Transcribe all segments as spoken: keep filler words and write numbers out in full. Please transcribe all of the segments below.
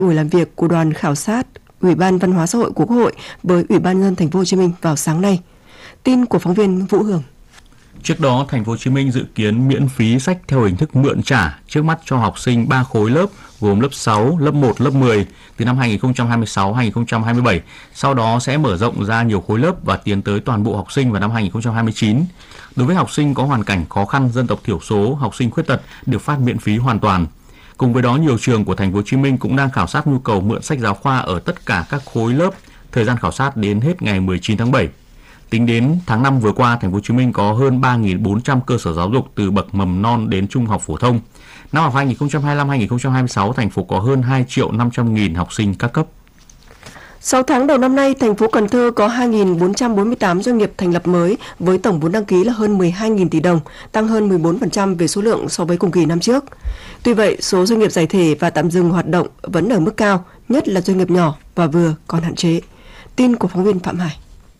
Buổi làm việc của đoàn khảo sát Ủy ban Văn hóa xã hội của Quốc hội với Ủy ban nhân dân Thành phố Hồ Chí Minh vào sáng nay. Tin của phóng viên Vũ Hường. Trước đó, Thành phố Hồ Chí Minh dự kiến miễn phí sách theo hình thức mượn trả trước mắt cho học sinh ba khối lớp gồm lớp sáu, lớp một, lớp mười từ năm hai nghìn không trăm hai mươi sáu đến hai nghìn không trăm hai mươi bảy. Sau đó sẽ mở rộng ra nhiều khối lớp và tiến tới toàn bộ học sinh vào năm hai nghìn không trăm hai mươi chín. Đối với học sinh có hoàn cảnh khó khăn, dân tộc thiểu số, học sinh khuyết tật được phát miễn phí hoàn toàn. Cùng với đó, nhiều trường của Thành phố Hồ Chí Minh cũng đang khảo sát nhu cầu mượn sách giáo khoa ở tất cả các khối lớp. Thời gian khảo sát đến hết ngày mười chín tháng bảy. Tính đến tháng năm vừa qua, Thành phố Hồ Chí Minh có hơn ba nghìn bốn trăm cơ sở giáo dục từ bậc mầm non đến trung học phổ thông. Năm học hai nghìn không trăm hai mươi lăm hai nghìn không trăm hai mươi sáu, thành phố có hơn hai triệu năm trăm nghìn học sinh các cấp. sáu tháng đầu năm nay, thành phố Cần Thơ có hai nghìn bốn trăm bốn mươi tám doanh nghiệp thành lập mới với tổng vốn đăng ký là hơn mười hai nghìn tỷ đồng, tăng hơn mười bốn phần trăm về số lượng so với cùng kỳ năm trước. Tuy vậy, số doanh nghiệp giải thể và tạm dừng hoạt động vẫn ở mức cao, nhất là doanh nghiệp nhỏ và vừa còn hạn chế. Tin của phóng viên Phạm Hải.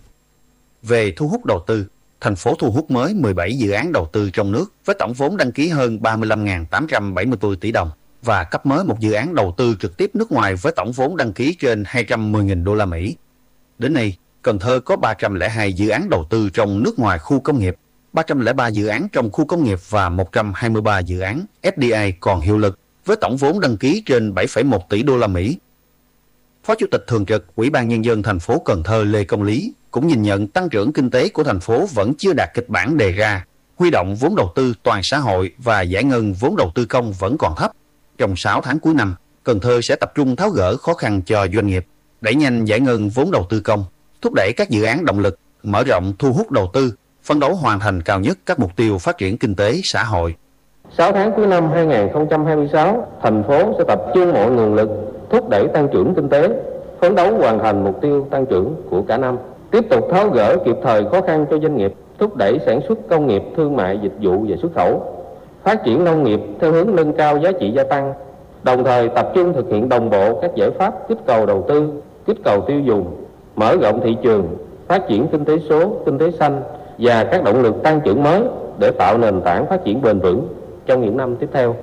Về thu hút đầu tư, thành phố thu hút mới mười bảy dự án đầu tư trong nước với tổng vốn đăng ký hơn ba mươi lăm nghìn tám trăm bảy mươi tư tỷ đồng và cấp mới một dự án đầu tư trực tiếp nước ngoài với tổng vốn đăng ký trên hai trăm mười nghìn đô la Mỹ. Đến nay, Cần Thơ có ba trăm lẻ hai dự án đầu tư trong nước ngoài khu công nghiệp, ba trăm lẻ ba dự án trong khu công nghiệp và một trăm hai mươi ba dự án ép đê i còn hiệu lực với tổng vốn đăng ký trên bảy phẩy một tỷ đô la Mỹ. Phó Chủ tịch Thường trực Ủy ban Nhân dân thành phố Cần Thơ Lê Công Lý cũng nhìn nhận tăng trưởng kinh tế của thành phố vẫn chưa đạt kịch bản đề ra, huy động vốn đầu tư toàn xã hội và giải ngân vốn đầu tư công vẫn còn thấp. Trong sáu tháng cuối năm, Cần Thơ sẽ tập trung tháo gỡ khó khăn cho doanh nghiệp, đẩy nhanh giải ngân vốn đầu tư công, thúc đẩy các dự án động lực, mở rộng thu hút đầu tư, phấn đấu hoàn thành cao nhất các mục tiêu phát triển kinh tế xã hội. sáu tháng cuối năm hai nghìn không trăm hai mươi sáu, thành phố sẽ tập trung mọi nguồn lực thúc đẩy tăng trưởng kinh tế, phấn đấu hoàn thành mục tiêu tăng trưởng của cả năm, tiếp tục tháo gỡ kịp thời khó khăn cho doanh nghiệp, thúc đẩy sản xuất công nghiệp, thương mại, dịch vụ và xuất khẩu, phát triển nông nghiệp theo hướng nâng cao giá trị gia tăng, đồng thời tập trung thực hiện đồng bộ các giải pháp kích cầu đầu tư, kích cầu tiêu dùng, mở rộng thị trường, phát triển kinh tế số, kinh tế xanh và các động lực tăng trưởng mới để tạo nền tảng phát triển bền vững trong những năm tiếp theo.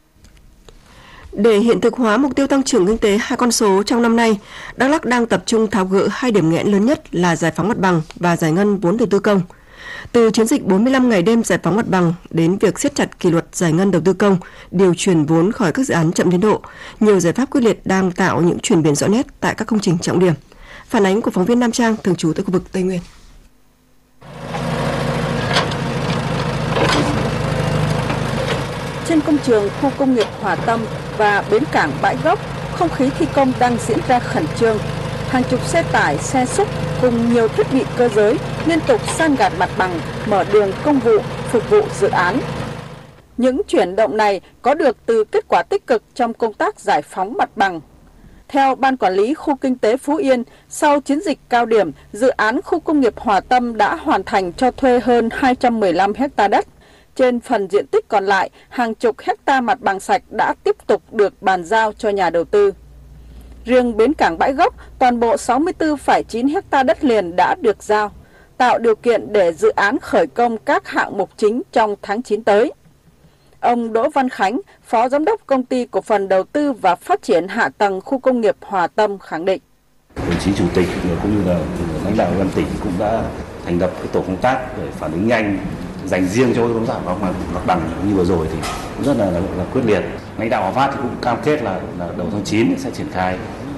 Để hiện thực hóa mục tiêu tăng trưởng kinh tế hai con số trong năm nay, Đắk Lắk đang tập trung tháo gỡ hai điểm nghẽn lớn nhất là giải phóng mặt bằng và giải ngân vốn đầu tư công. Từ chiến dịch bốn mươi lăm ngày đêm giải phóng mặt bằng đến việc siết chặt kỷ luật giải ngân đầu tư công, điều chuyển vốn khỏi các dự án chậm tiến độ, nhiều giải pháp quyết liệt đang tạo những chuyển biến rõ nét tại các công trình trọng điểm. Phản ánh của phóng viên Nam Trang thường trú tại khu vực Tây Nguyên. Trên công trường khu công nghiệp Hòa Tâm và bến cảng Bãi Gốc, không khí thi công đang diễn ra khẩn trương. Hàng chục xe tải, xe xúc cùng nhiều thiết bị cơ giới liên tục san gạt mặt bằng, mở đường công vụ, phục vụ dự án. Những chuyển động này có được từ kết quả tích cực trong công tác giải phóng mặt bằng. Theo Ban Quản lý Khu Kinh tế Phú Yên, sau chiến dịch cao điểm, dự án khu công nghiệp Hòa Tâm đã hoàn thành cho thuê hơn hai trăm mười lăm héc ta đất. Trên phần diện tích còn lại, hàng chục hecta mặt bằng sạch đã tiếp tục được bàn giao cho nhà đầu tư. Riêng bến cảng Bãi Gốc, toàn bộ sáu mươi tư phẩy chín héc ta đất liền đã được giao, tạo điều kiện để dự án khởi công các hạng mục chính trong tháng chín tới. Ông Đỗ Văn Khánh, Phó Giám đốc Công ty Cổ phần Đầu tư và Phát triển Hạ tầng Khu công nghiệp Hòa Tâm khẳng định. Đồng chí Chủ tịch cũng như là lãnh đạo Ủy ban tỉnh cũng đã thành lập cái tổ công tác để phản ứng nhanh, dành riêng cho công tác giải phóng mặt bằng như vừa rồi thì cũng rất là, là, là quyết liệt. Lãnh đạo Hòa Phát thì cũng cam kết là, là đầu tháng chín sẽ triển khai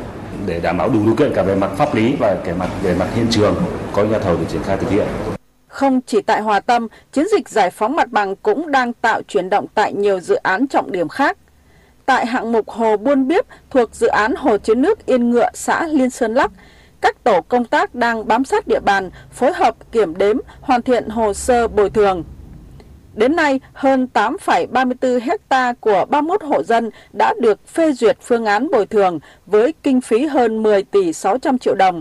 để đảm bảo đủ điều kiện cả về mặt pháp lý và về mặt về mặt hiện trường có nhà thầu để triển khai thực hiện. Không chỉ tại Hòa Tâm, chiến dịch giải phóng mặt bằng cũng đang tạo chuyển động tại nhiều dự án trọng điểm khác. Tại hạng mục Hồ Buôn Biếp thuộc dự án Hồ chứa nước Yên Ngựa, xã Liên Sơn Lắc, các tổ công tác đang bám sát địa bàn, phối hợp kiểm đếm, hoàn thiện hồ sơ bồi thường. Đến nay, hơn tám phẩy ba mươi tư héc ta của ba mươi mốt hộ dân đã được phê duyệt phương án bồi thường với kinh phí hơn mười tỷ sáu trăm triệu đồng.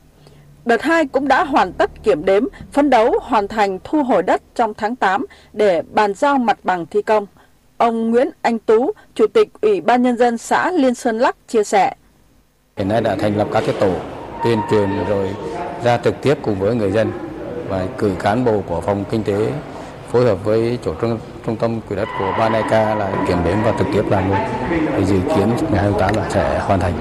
Đợt hai cũng đã hoàn tất kiểm đếm, phấn đấu hoàn thành thu hồi đất trong tháng tám để bàn giao mặt bằng thi công. Ông Nguyễn Anh Tú, Chủ tịch Ủy ban Nhân dân xã Liên Sơn Lắc chia sẻ. Hiện nay đã thành lập các cái tổ tuyên truyền rồi ra trực tiếp cùng với người dân và cử cán bộ của phòng kinh tế phối hợp với chỗ trung, trung tâm quỹ đất của Ban Ai Ca là kiểm đếm và trực tiếp làm luôn. Thì dự kiến ngày hai mươi tám là sẽ hoàn thành.